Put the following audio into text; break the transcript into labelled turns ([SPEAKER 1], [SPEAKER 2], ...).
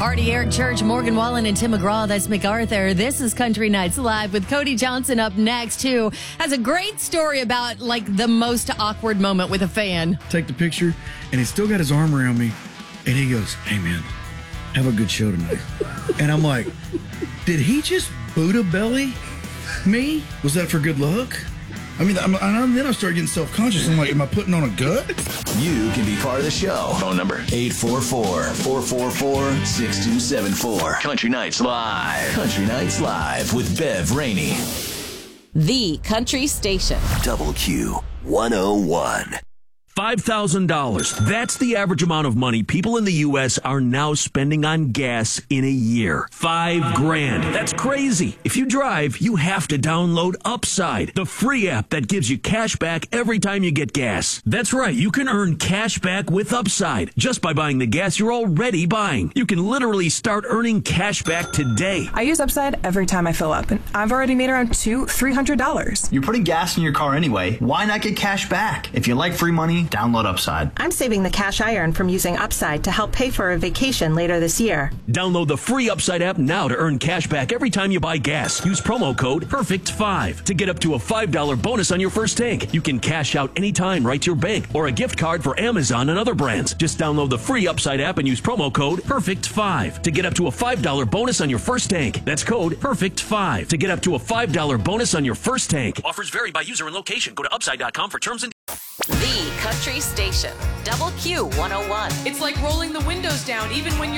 [SPEAKER 1] Hardy, Eric Church, Morgan Wallen, and Tim McGraw. That's MacArthur. This is Country Nights Live with Cody Johnson up next, who has a great story about, the most awkward moment with a fan.
[SPEAKER 2] Take the picture, and he's still got his arm around me, and he goes, "Hey, man, have a good show tonight." And I'm like, did he just Buddha belly me? Was that for good luck? I mean, then I start getting self-conscious. I'm like, am I putting on a gut?
[SPEAKER 3] You can be part of the show. Phone number 844-444-6274. Country Nights Live. Country Nights Live with Bev Rainey.
[SPEAKER 4] The Country Station.
[SPEAKER 3] Double Q 101.
[SPEAKER 5] $5,000. That's the average amount of money people in the U.S. are now spending on gas in a year. $5,000. That's crazy. If you drive, you have to download Upside, the free app that gives you cash back every time you get gas. That's right. You can earn cash back with Upside just by buying the gas you're already buying. You can literally start earning cash back today.
[SPEAKER 6] I use Upside every time I fill up, and I've already made around $300.
[SPEAKER 7] You're putting gas in your car anyway. Why not get cash back? If you like free money, download Upside.
[SPEAKER 8] I'm saving the cash I earn from using Upside to help pay for a vacation later this year.
[SPEAKER 5] Download the free Upside app now to earn cash back every time you buy gas. Use promo code PERFECT5 to get up to a $5 bonus on your first tank. You can cash out anytime right to your bank or a gift card for Amazon and other brands. Just download the free Upside app and use promo code PERFECT5 to get up to a $5 bonus on your first tank. That's code PERFECT5 to get up to a $5 bonus on your first tank. Offers vary by user and location. Go to Upside.com for terms and
[SPEAKER 4] The Country Station. Double Q 101.
[SPEAKER 9] It's like rolling the windows down even when you're